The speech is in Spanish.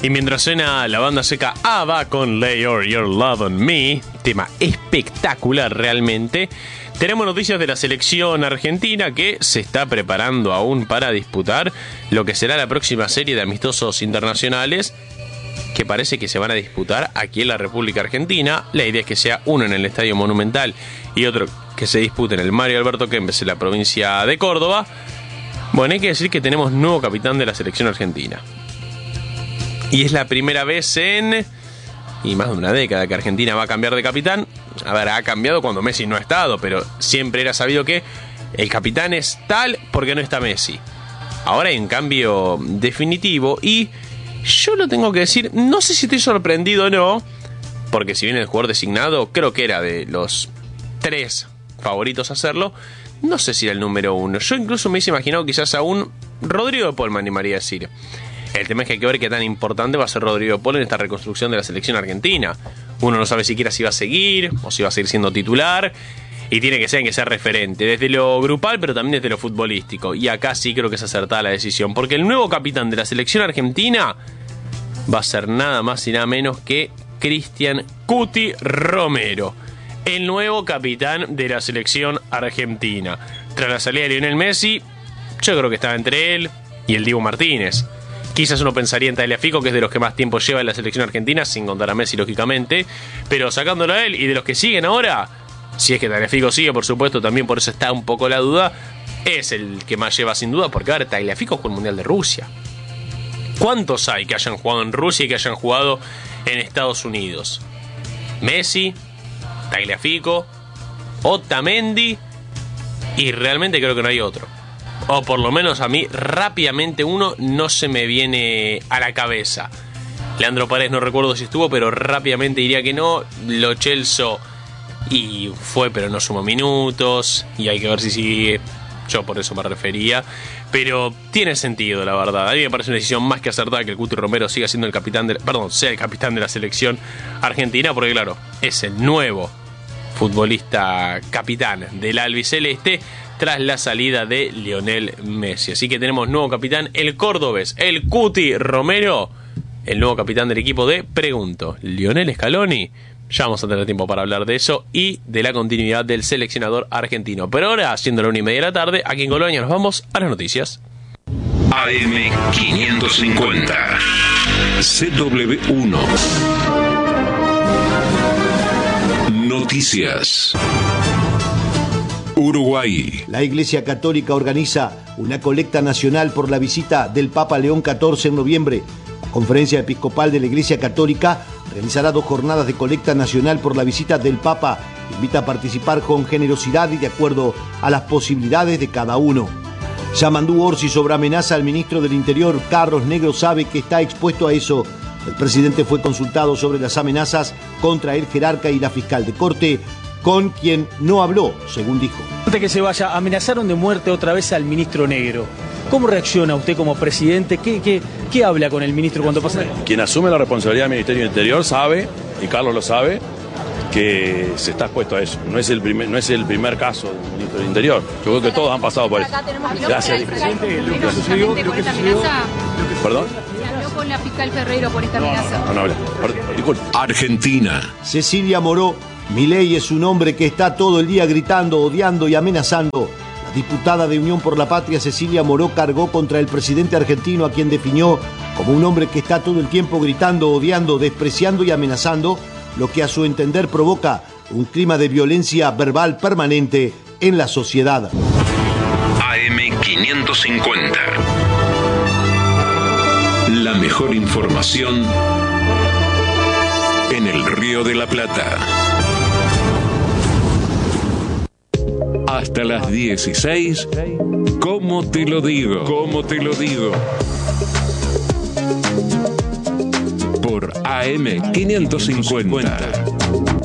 Y mientras suena la banda seca ABBA con Lay All Your Love on Me, tema espectacular realmente, tenemos noticias de la selección argentina que se está preparando aún para disputar lo que será la próxima serie de amistosos internacionales que parece que se van a disputar aquí en la República Argentina. La idea es que sea uno en el Estadio Monumental y otro que se dispute en el Mario Alberto Kempes en la provincia de Córdoba. Bueno, hay que decir que tenemos nuevo capitán de la selección argentina. Y es la primera vez y más de una década que Argentina va a cambiar de capitán. A ver, ha cambiado cuando Messi no ha estado, pero siempre era sabido que el capitán es tal porque no está Messi. Ahora hay un cambio definitivo y yo lo tengo que decir, no sé si estoy sorprendido o no, porque si bien el jugador designado creo que era de los 3 favoritos a hacerlo, no sé si era el número 1. Yo incluso me hubiese imaginado quizás a un Rodrigo de Paul, me animaría a decir. El tema es que hay que ver qué tan importante va a ser Rodrigo de Paul en esta reconstrucción de la selección argentina. Uno no sabe siquiera si va a seguir o si va a seguir siendo titular. Y tiene que ser referente, desde lo grupal pero también desde lo futbolístico. Y acá sí creo que es acertada la decisión, porque el nuevo capitán de la selección argentina va a ser nada más y nada menos que Cristian Cuti Romero, el nuevo capitán de la selección argentina. Tras la salida de Lionel Messi, yo creo que estaba entre él y el Dibu Martínez. Quizás uno pensaría en Tagliafico, que es de los que más tiempo lleva en la selección argentina, sin contar a Messi lógicamente, pero sacándolo a él y de los que siguen ahora, si es que Tagliafico sigue, por supuesto, también por eso está un poco la duda, es el que más lleva sin duda, porque ahora Tagliafico jugó el Mundial de Rusia. ¿Cuántos hay que hayan jugado en Rusia y que hayan jugado en Estados Unidos? Messi, Tagliafico, Otamendi, y realmente creo que no hay otro. O por lo menos a mí rápidamente uno no se me viene a la cabeza. Leandro Paredes no recuerdo si estuvo, pero rápidamente diría que no. Lo Celso y fue, pero no sumó minutos, y hay que ver si sigue. Yo por eso me refería, pero tiene sentido, la verdad. A mí me parece una decisión más que acertada que el Cuti Romero siga siendo el capitán sea el capitán de la selección argentina, porque claro, es el nuevo futbolista capitán del albiceleste tras la salida de Lionel Messi. Así que tenemos nuevo capitán, el cordobés, el Cuti Romero, el nuevo capitán del equipo de Pregunto, Lionel Scaloni. Ya vamos a tener tiempo para hablar de eso y de la continuidad del seleccionador argentino. Pero ahora, siendo la 1:30 de la tarde, aquí en Colonia nos vamos a las noticias. AM550 CW1 Noticias. Uruguay. La Iglesia Católica organiza una colecta nacional por la visita del Papa León XIV en noviembre. La Conferencia Episcopal de la Iglesia Católica realizará 2 jornadas de colecta nacional por la visita del Papa. Invita a participar con generosidad y de acuerdo a las posibilidades de cada uno. Yamandú Orsi sobre amenaza al ministro del Interior. Carlos Negro sabe que está expuesto a eso. El presidente fue consultado sobre las amenazas contra el jerarca y la fiscal de corte, con quien no habló, según dijo. Antes que se vaya, amenazaron de muerte otra vez al ministro Negro. ¿Cómo reacciona usted como presidente? ¿Qué habla con el ministro cuando pasa? Quien asume la responsabilidad del Ministerio del Interior sabe, y Carlos lo sabe, que se está expuesto a eso. No es el primer caso del ministro del Interior. Yo creo que todos han pasado por eso. Gracias. Lo que sucedió. ¿Perdón? Habló con la fiscal Ferreiro por esta amenaza. No habla. Disculpe. Argentina. Cecilia Moró. Milei es un hombre que está todo el día gritando, odiando y amenazando. La diputada de Unión por la Patria, Cecilia Moró, cargó contra el presidente argentino, a quien definió como un hombre que está todo el tiempo gritando, odiando, despreciando y amenazando, lo que a su entender provoca un clima de violencia verbal permanente en la sociedad. AM550. La mejor información en el Río de la Plata. Hasta las 16, ¿cómo te lo digo? ¿Cómo te lo digo? Por AM550.